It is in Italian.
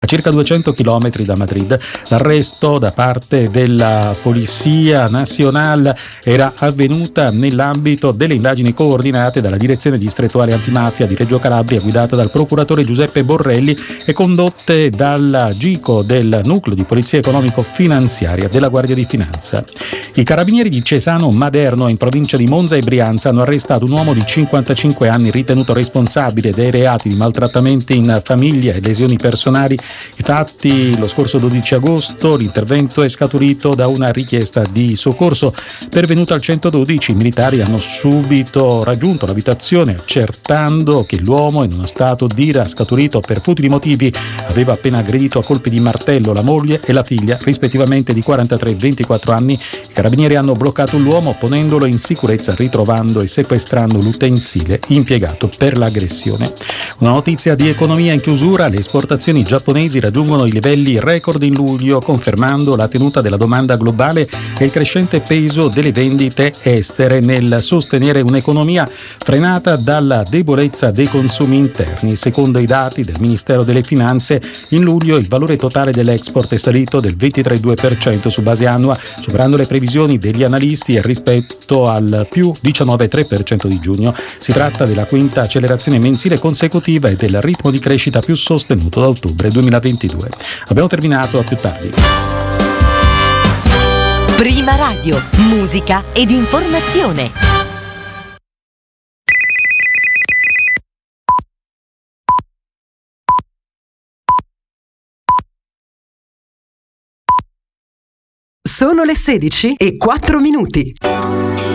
a circa 200 km da Madrid. L'arresto da parte della Polizia Nacional era avvenuta nell'ambito delle indagini coordinate dalla Direzione Distrettuale Antimafia di Reggio Calabria, guidata dal procuratore Giuseppe Borrelli e condotte dal GICO del Nucleo di Polizia Economico-Finanziaria della Guardia di Finanza. I carabinieri di Cesano Maderno, in provincia di Monza e Brianza, hanno arrestato un uomo di 55 anni ritenuto responsabile dei reati di maltrattamenti in famiglia e lesioni personali. Infatti, lo scorso 12 agosto l'intervento è scaturito da una richiesta di soccorso pervenuta al 112. I militari hanno subito raggiunto l'abitazione, accertando che l'uomo, in uno stato d'ira scaturito per futili motivi, aveva appena aggredito a colpi di martello la moglie e la figlia, rispettivamente di 43 e 24 anni. I carabinieri hanno bloccato l'uomo ponendolo in sicurezza, ritrovando e sequestrando l'utensile impiegato per l'aggressione. Una notizia di economia in chiusura: le esportazioni giapponesi raggiungono i livelli record in luglio, confermando la tenuta della domanda globale e il crescente peso delle vendite estere nel sostenere un'economia frenata dalla debolezza dei consumi interni. Secondo i dati del Ministero delle Finanze, in luglio il valore totale dell'export è salito del 23,2% su base annua, superando le previsioni degli analisti rispetto al più 19,3% di giugno. Si tratta della quinta accelerazione mensile consecutiva e del ritmo di crescita più sostenuto da ottobre 2022. Abbiamo terminato, a più tardi. Prima Radio, musica ed informazione. Sono le 16:04.